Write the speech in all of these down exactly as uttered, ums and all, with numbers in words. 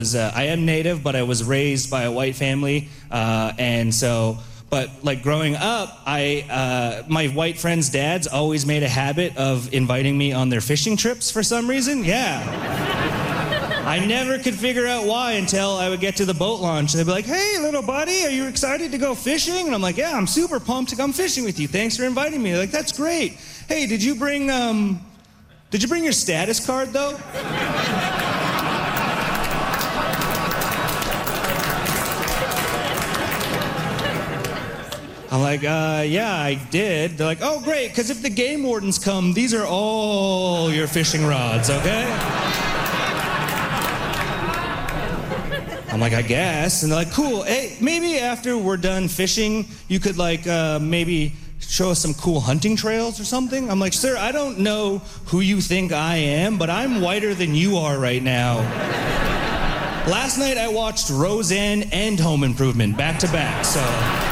Uh, I am Native, but I was raised by a white family, uh, and so, but like growing up, I, uh, my white friends' dads always made a habit of inviting me on their fishing trips for some reason. Yeah. I never could figure out why until I would get to the boat launch. They'd be like, "Hey, little buddy, are you excited to go fishing?" And I'm like, "Yeah, I'm super pumped to come fishing with you. Thanks for inviting me." They're like, "That's great. Hey, did you bring, um, did you bring your status card, though?" I'm like, uh, yeah, I did. They're like, "Oh, great, because if the game wardens come, these are all your fishing rods, okay?" I'm like, "I guess." And they're like, "Cool, hey, maybe after we're done fishing, you could, like, uh, maybe show us some cool hunting trails or something?" I'm like, "Sir, I don't know who you think I am, but I'm whiter than you are right now." Last night, I watched Roseanne and Home Improvement back to back, so...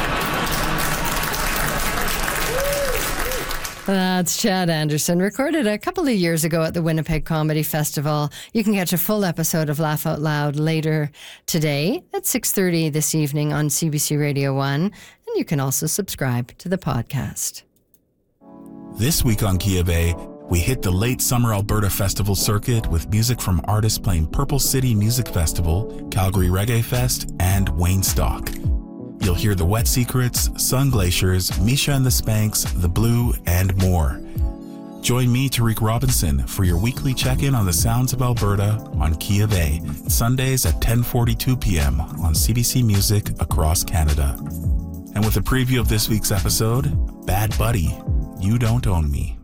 That's Chad Anderson, recorded a couple of years ago at the Winnipeg Comedy Festival. You can catch a full episode of Laugh Out Loud later today at six thirty this evening on C B C Radio one, and you can also subscribe to the podcast. This week on Kia Bay, we hit the late summer Alberta Festival circuit with music from artists playing Purple City Music Festival, Calgary Reggae Fest, and Wayne Stock. You'll hear the Wet Secrets, Sun Glaciers, Misha and the Spanks, The Blue, and more. Join me, Tariq Robinson, for your weekly check-in on the sounds of Alberta on Kia Bay, Sundays at ten forty-two p.m. on C B C Music across Canada. And with a preview of this week's episode, Bad Buddy, You Don't Own Me.